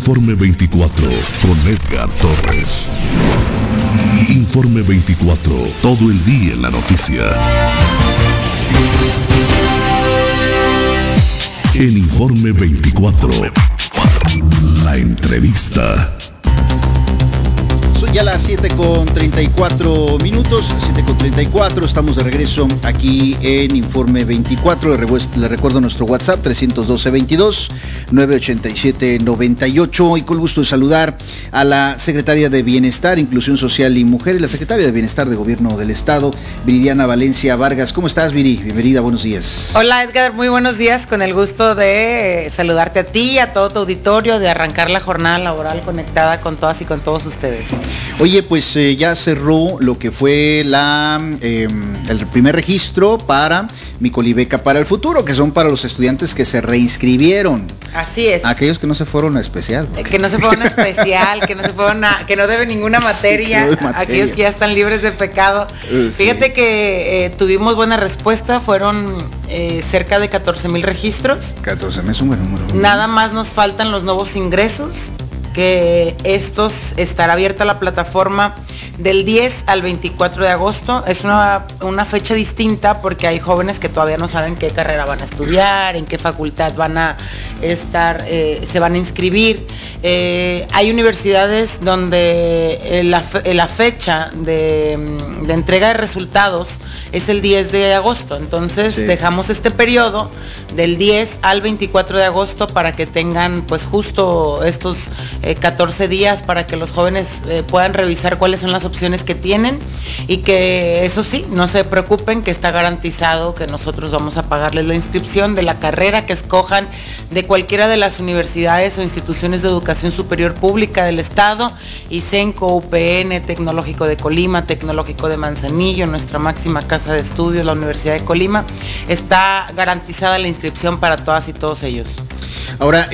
Informe 24 con Edgar Torres. Informe 24, todo el día en la noticia. En Informe 24, la entrevista. Son ya las 7:34 minutos, 7:34, estamos de regreso aquí en Informe 24. Le recuerdo nuestro WhatsApp 312-22 y con gusto de saludar a la Secretaria de Bienestar, Inclusión Social y Mujer y la Secretaria de Bienestar de Gobierno del Estado, Viridiana Valencia Vargas. ¿Cómo estás, Viri? Bienvenida, buenos días. Hola, Edgar, muy buenos días, con el gusto de saludarte a ti, a todo tu auditorio, de arrancar la jornada laboral conectada con todas y con todos ustedes. Oye, pues ya cerró lo que fue el primer registro para Mi Colibeca para el Futuro, que son para los estudiantes que se reinscribieron. Así es. Aquellos que no se fueron a especial. Que no se fueron a especial, que no deben ninguna materia, sí, aquellos que ya están libres de pecado. Sí. Fíjate que tuvimos buena respuesta, fueron cerca de 14,000 registros. 14,000 es un buen número. Nada más nos faltan los nuevos ingresos, que estará abierta la plataforma del 10 al 24 de agosto. Es una fecha distinta porque hay jóvenes que todavía no saben qué carrera van a estudiar, en qué facultad van a estar, se van a inscribir. Hay universidades donde la fecha de entrega de resultados es el 10 de agosto, entonces sí, dejamos este periodo del 10 al 24 de agosto para que tengan pues justo estos 14 días para que los jóvenes puedan revisar cuáles son las opciones que tienen y que eso sí, no se preocupen, que está garantizado que nosotros vamos a pagarles la inscripción de la carrera que escojan de cualquiera de las universidades o instituciones de educación superior pública del Estado, ISENCO, UPN, Tecnológico de Colima, Tecnológico de Manzanillo, nuestra máxima casa de estudios, la Universidad de Colima. Está garantizada la inscripción para todas y todos ellos. Ahora,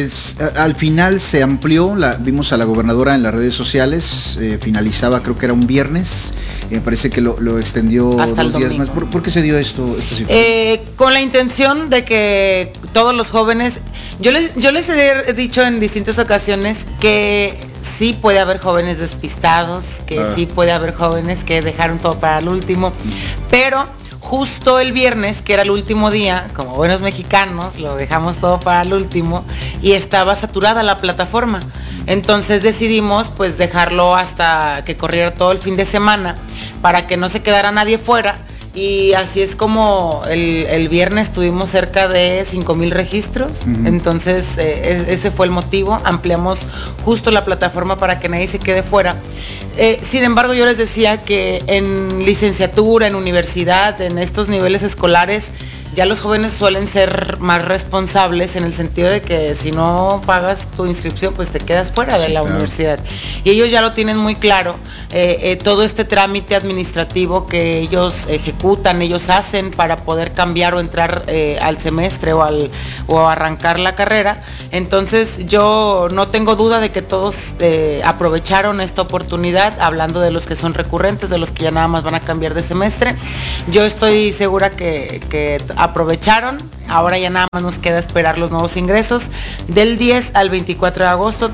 al final se amplió, vimos a la gobernadora en las redes sociales, finalizaba, creo que era un viernes, me parece que lo extendió hasta 2 días más. ¿Por qué se dio esta situación? Con la intención de que todos los jóvenes, yo les he dicho en distintas ocasiones que sí puede haber jóvenes despistados, que sí puede haber jóvenes que dejaron todo para el último, pero justo el viernes, que era el último día, como buenos mexicanos, lo dejamos todo para el último y estaba saturada la plataforma. Entonces decidimos pues dejarlo hasta que corriera todo el fin de semana para que no se quedara nadie fuera. Y así es como el viernes tuvimos cerca de 5,000 registros. Entonces ese fue el motivo, ampliamos justo la plataforma para que nadie se quede fuera. Sin embargo, yo les decía que en licenciatura, en universidad, en estos niveles escolares, ya los jóvenes suelen ser más responsables en el sentido de que si no pagas tu inscripción, pues te quedas fuera de la universidad. Y ellos ya lo tienen muy claro, todo este trámite administrativo que ellos ejecutan, ellos hacen para poder cambiar o entrar al semestre o arrancar la carrera. Entonces yo no tengo duda de que todos aprovecharon esta oportunidad, hablando de los que son recurrentes, de los que ya nada más van a cambiar de semestre. Yo estoy segura que aprovecharon, ahora ya nada más nos queda esperar los nuevos ingresos del 10 al 24 de agosto,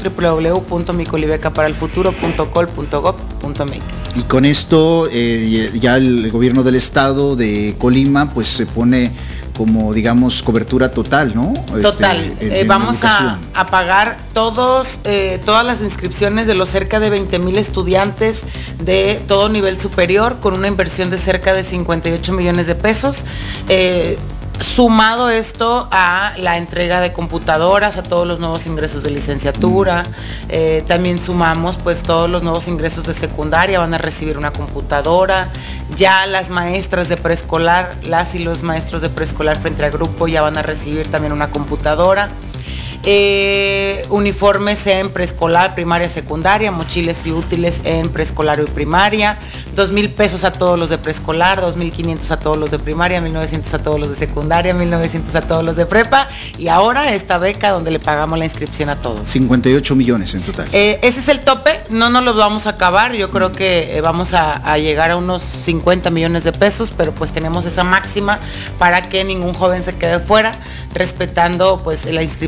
www.micolibecaparalfuturo.col.gov.mx. Y con esto ya el gobierno del estado de Colima pues se pone como digamos cobertura total, ¿no? Total, vamos a pagar todas las inscripciones de los cerca de 20,000 estudiantes de todo nivel superior con una inversión de cerca de 58 millones de pesos. Sumado esto a la entrega de computadoras, a todos los nuevos ingresos de licenciatura, también sumamos pues todos los nuevos ingresos de secundaria, van a recibir una computadora, ya las maestras de preescolar, las y los maestros de preescolar frente al grupo ya van a recibir también una computadora. Uniformes en preescolar, primaria, secundaria, mochiles y útiles en preescolar y primaria, 2,000 pesos a todos los de preescolar, 2,500 a todos los de primaria, 1,900 a todos los de secundaria, 1,900 a todos los de prepa, y ahora esta beca donde le pagamos la inscripción a todos. 58 millones en total. Ese es el tope, no nos lo vamos a acabar, yo creo que vamos a llegar a unos 50 millones de pesos, pero pues tenemos esa máxima para que ningún joven se quede fuera, respetando pues la inscripción de todos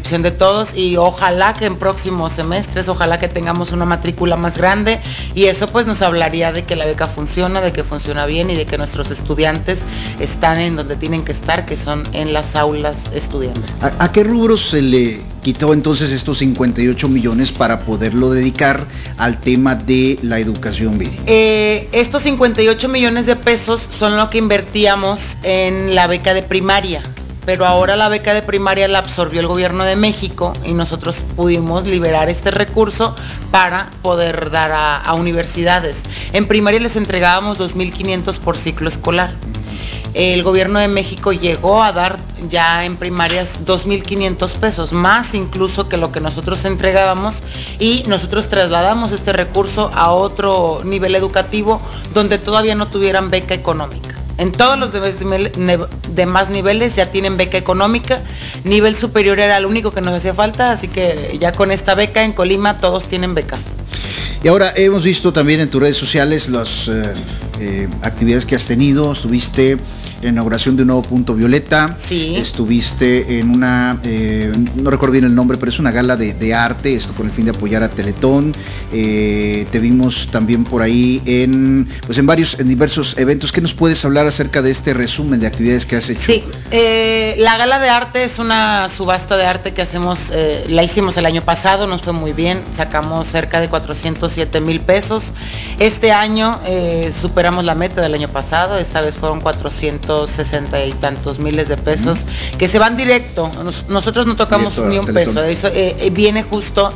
todos, y ojalá que en próximos semestres, ojalá que tengamos una matrícula más grande, y eso pues nos hablaría de que la beca funciona, de que funciona bien y de que nuestros estudiantes están en donde tienen que estar, que son en las aulas estudiando. ¿A qué rubros se le quitó entonces estos 58 millones para poderlo dedicar al tema de la educación, Viri? Estos 58 millones de pesos son lo que invertíamos en la beca de primaria, pero ahora la beca de primaria la absorbió el gobierno de México y nosotros pudimos liberar este recurso para poder dar a universidades. En primaria les entregábamos 2.500 por ciclo escolar. El gobierno de México llegó a dar ya en primarias 2.500 pesos, más incluso que lo que nosotros entregábamos, y nosotros trasladamos este recurso a otro nivel educativo donde todavía no tuvieran beca económica. En todos los demás niveles ya tienen beca económica, nivel superior era lo único que nos hacía falta, así que ya con esta beca en Colima todos tienen beca. Y ahora hemos visto también en tus redes sociales las actividades que has tenido. Estuviste en la inauguración de un nuevo punto Violeta. Sí. Estuviste en una, no recuerdo bien el nombre, pero es una gala de arte, esto con el fin de apoyar a Teletón. Te vimos también por ahí en diversos eventos. ¿Qué nos puedes hablar acerca de este resumen de actividades que has hecho? Sí, la gala de arte es una subasta de arte que hacemos, la hicimos el año pasado, nos fue muy bien, sacamos cerca de 407,000 pesos. Este año superamos la meta del año pasado, esta vez fueron 460 y tantos miles de pesos que se van directo. Nosotros no tocamos ni un peso, eso viene justo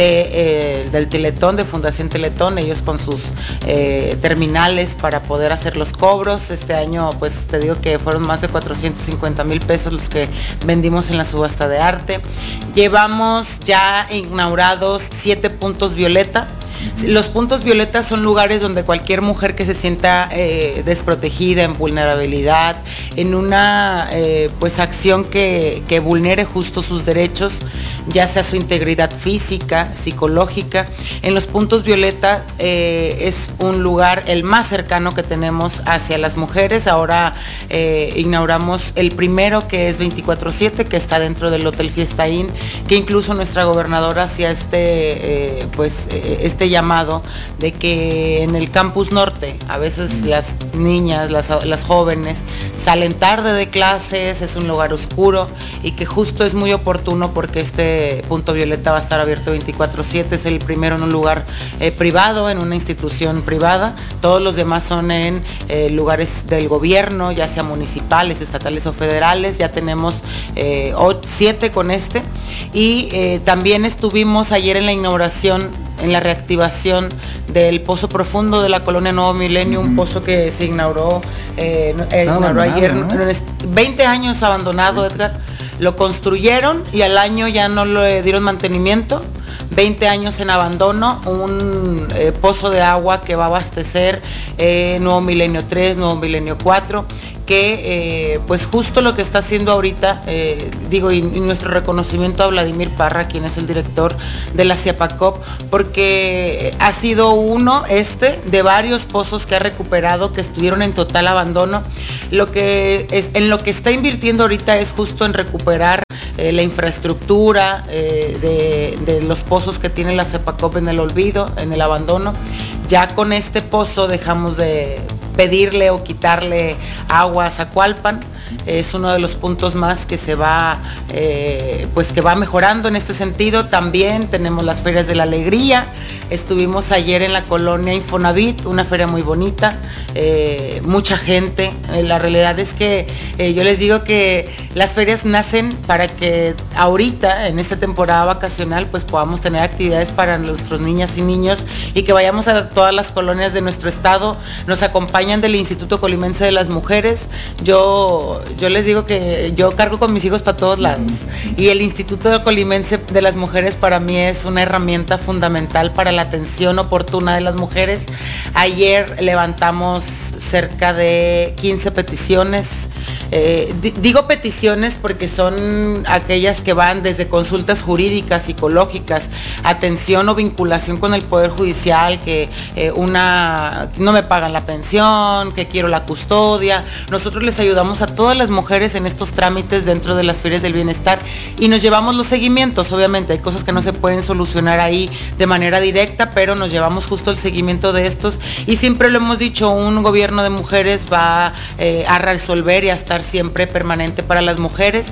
del Teletón, de Fundación Teletón, ellos con sus terminales para poder hacer los cobros. Este año pues te digo que fueron más de 450,000 pesos los que vendimos en la subasta de arte. Llevamos ya inaugurados 7 puntos Violeta. Los puntos Violeta son lugares donde cualquier mujer que se sienta desprotegida, en vulnerabilidad, en una pues acción que vulnere justo sus derechos, ya sea su integridad física, psicológica. En los puntos Violeta es un lugar el más cercano que tenemos hacia las mujeres. Ahora inauguramos el primero, que es 24/7, que está dentro del Hotel Fiesta Inn, que incluso nuestra gobernadora hacía este llamado de que en el campus norte a veces las niñas, las jóvenes salen tarde de clases, es un lugar oscuro, y que justo es muy oportuno porque este punto Violeta va a estar abierto 24/7, es el primero en un lugar privado, en una institución privada. Todos los demás son en lugares del gobierno, ya sea municipales, estatales o federales. Ya tenemos 7 con este, y también estuvimos ayer en la inauguración, en la reactivación del Pozo Profundo de la colonia Nuevo Milenio, un pozo que se inauguró ayer, ¿no? 20 años abandonado, Edgar. Lo construyeron y al año ya no le dieron mantenimiento. 20 años en abandono, un pozo de agua que va a abastecer Nuevo Milenio 3, Nuevo Milenio 4, que pues justo lo que está haciendo ahorita, y nuestro reconocimiento a Vladimir Parra, quien es el director de la CIEPACOP, porque ha sido uno de varios pozos que ha recuperado, que estuvieron en total abandono. En lo que está invirtiendo ahorita es justo en recuperar la infraestructura de los pozos que tiene la CIEPACOP en el olvido, en el abandono. Ya con este pozo dejamos de pedirle o quitarle agua a Zacualpan. Es uno de los puntos más que se va, que va mejorando en este sentido. También tenemos las ferias de la alegría. Estuvimos ayer en la colonia Infonavit, una feria muy bonita, mucha gente. La realidad es que yo les digo que las ferias nacen para que ahorita, en esta temporada vacacional, pues podamos tener actividades para nuestros niñas y niños, y que vayamos a todas las colonias de nuestro estado. Nos acompañan del Instituto Colimense de las Mujeres. Yo les digo que yo cargo con mis hijos para todos lados, y el Instituto Colimense de las Mujeres para mí es una herramienta fundamental para la atención oportuna de las mujeres. Ayer levantamos cerca de 15 peticiones digo peticiones porque son aquellas que van desde consultas jurídicas, psicológicas, atención o vinculación con el Poder Judicial, que no me pagan la pensión, que quiero la custodia. Nosotros les ayudamos a todas las mujeres en estos trámites dentro de las ferias del bienestar y nos llevamos los seguimientos. Obviamente hay cosas que no se pueden solucionar ahí de manera directa, pero nos llevamos justo el seguimiento de estos y siempre lo hemos dicho, un gobierno de mujeres va a resolver y a estar siempre permanente para las mujeres.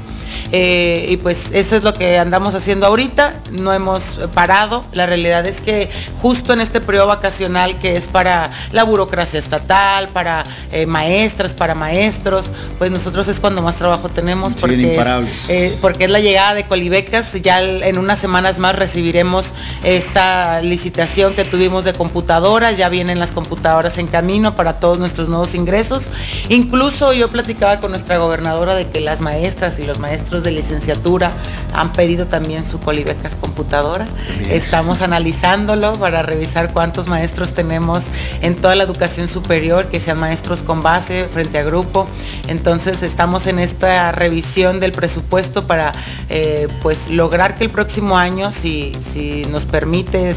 Y pues eso es lo que andamos haciendo ahorita, no hemos parado. La realidad es que justo en este periodo vacacional que es para la burocracia estatal, para maestras, para maestros, pues nosotros es cuando más trabajo tenemos, porque es la llegada de Colibecas. Ya en unas semanas más recibiremos esta licitación que tuvimos de computadoras, ya vienen las computadoras en camino para todos nuestros nuevos ingresos. Incluso yo platicaba con nuestra gobernadora de que las maestras y los maestros de licenciatura han pedido también su Colibecas computadora. Bien. Estamos analizándolo para revisar cuántos maestros tenemos en toda la educación superior, que sean maestros con base frente a grupo. Entonces estamos en esta revisión del presupuesto para pues lograr que el próximo año, si nos permite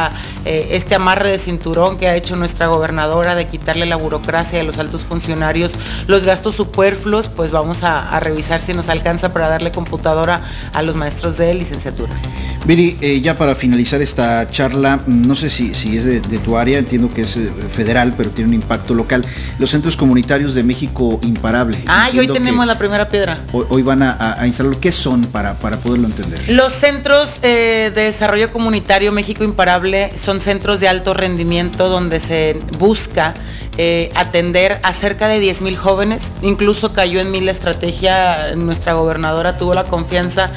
este amarre de cinturón que ha hecho nuestra gobernadora de quitarle la burocracia a los altos funcionarios, los gastos superfluos, pues vamos a revisar si nos alcanza para darle computadora a los maestros de licenciatura. Viri, ya para finalizar esta charla, no sé si es de tu área, entiendo que es federal, pero tiene un impacto local. Los centros comunitarios de México Imparable. Y hoy tenemos la primera piedra. Hoy van a instalarlo. ¿Qué son para poderlo entender? Los centros de desarrollo comunitario México Imparable son centros de alto rendimiento donde se busca atender a cerca de 10,000 jóvenes. Incluso cayó en mí la estrategia, nuestra gobernadora tuvo la confianza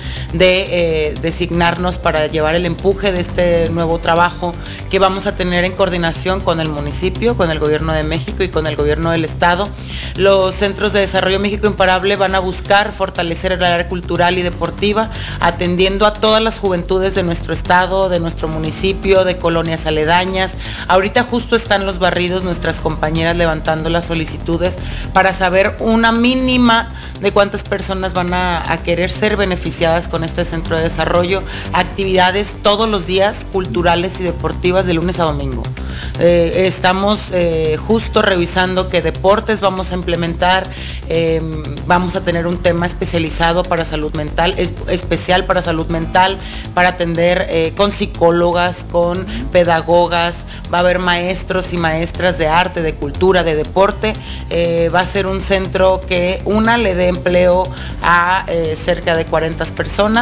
de designarnos para llevar el empuje de este nuevo trabajo que vamos a tener en coordinación con el municipio, con el gobierno de México y con el gobierno del estado. Los centros de desarrollo México Imparable van a buscar fortalecer el área cultural y deportiva, atendiendo a todas las juventudes de nuestro estado, de nuestro municipio, de colonias aledañas. Ahorita justo están los barridos, nuestras compañeras levantando las solicitudes para saber una mínima de cuántas personas van a querer ser beneficiadas con este centro de desarrollo. Actividades todos los días, culturales y deportivas de lunes a domingo. Estamos justo revisando qué deportes vamos a implementar. Vamos a tener un tema especializado para salud mental, especial para salud mental, para atender con psicólogas, con pedagogas. Va a haber maestros y maestras de arte, de cultura, de deporte. Va a ser un centro que le dé empleo a cerca de 40 personas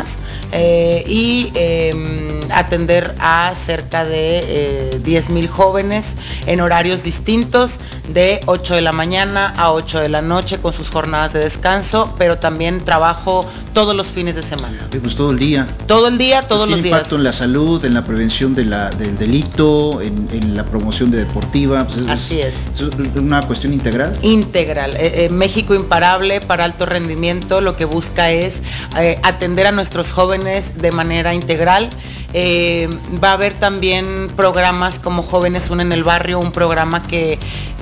y atender a cerca de 10,000 jóvenes en horarios distintos, de 8 de la mañana a 8 de la noche con sus jornadas de descanso, pero también trabajo todos los fines de semana. Pues todo el día. Todo el día, todos los días. ¿Tiene impacto en la salud, en la prevención del delito, en la promoción de deportiva? Pues así es. ¿Es una cuestión integral? Integral. México Imparable para alto rendimiento lo que busca es atender a nuestros jóvenes de manera integral. Va a haber también programas como Jóvenes Unen el Barrio, un programa que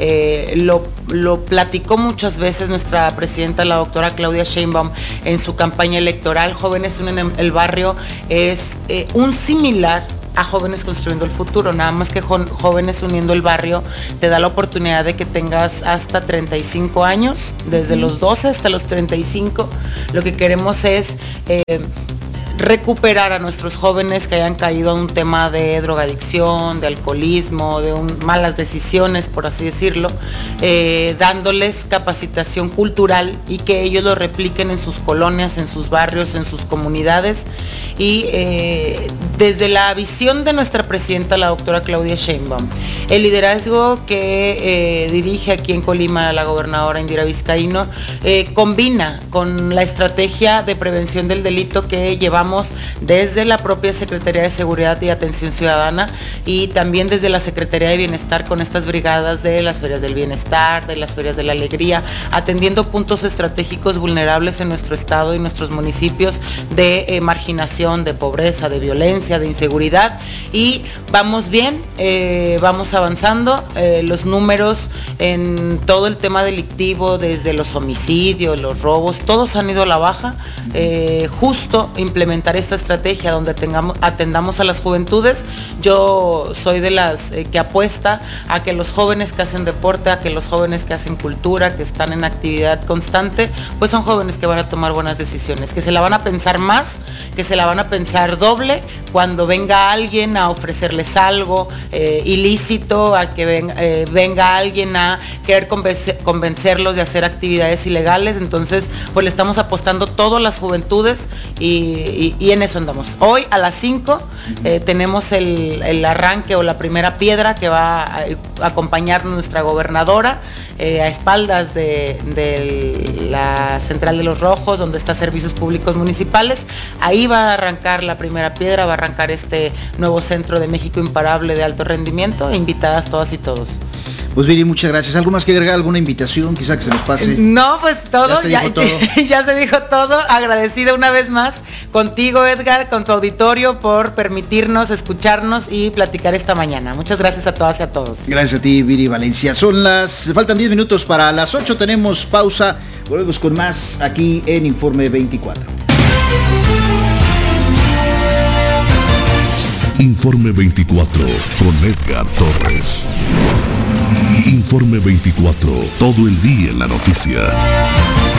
lo platicó muchas veces nuestra presidenta, la doctora Claudia Sheinbaum, en su campaña electoral. Jóvenes Unen el Barrio es un similar a Jóvenes Construyendo el Futuro, nada más que Jóvenes Uniendo el Barrio te da la oportunidad de que tengas hasta 35 años, desde los 12 hasta los 35. Lo que queremos es recuperar a nuestros jóvenes que hayan caído a un tema de drogadicción, de alcoholismo, de malas decisiones, por así decirlo, dándoles capacitación cultural y que ellos lo repliquen en sus colonias, en sus barrios, en sus comunidades. Y desde la visión de nuestra presidenta, la doctora Claudia Sheinbaum, el liderazgo que dirige aquí en Colima la gobernadora Indira Vizcaíno, combina con la estrategia de prevención del delito que llevamos desde la propia Secretaría de Seguridad y Atención Ciudadana y también desde la Secretaría de Bienestar con estas brigadas de las ferias del bienestar, de las ferias de la alegría, atendiendo puntos estratégicos vulnerables en nuestro estado y nuestros municipios de marginación, de pobreza, de violencia, de inseguridad, y vamos bien, vamos avanzando. Los números en todo el tema delictivo, desde los homicidios, los robos, todos han ido a la baja. Justo implementar esta estrategia donde atendamos a las juventudes. Yo soy de las que apuesta a que los jóvenes que hacen deporte, a que los jóvenes que hacen cultura, que están en actividad constante, pues son jóvenes que van a tomar buenas decisiones, que se la van a pensar más, que se la van a pensar doble cuando venga alguien a ofrecerles algo ilícito, a que venga alguien a querer convencerlos de hacer actividades ilegales. Entonces, pues le estamos apostando todo a las juventudes y en eso andamos. Hoy a las 5 tenemos el arranque o la primera piedra que va a acompañar nuestra gobernadora a espaldas de la Central de los Rojos, donde está Servicios Públicos Municipales. Ahí va a arrancar la primera piedra, va a arrancar este nuevo Centro de México Imparable de alto rendimiento. Invitadas todas y todos. Pues Viri, muchas gracias. ¿Algo más que agregar? ¿Alguna invitación quizá que se nos pase? No, pues todo. Ya se dijo todo. Agradecida una vez más contigo, Edgar, con tu auditorio, por permitirnos escucharnos y platicar esta mañana. Muchas gracias a todas y a todos. Gracias a ti, Viri Valencia. Faltan 10 minutos para las 8, tenemos pausa. Volvemos con más aquí en Informe 24. Informe 24 con Edgar Torres. Informe 24, todo el día en la noticia.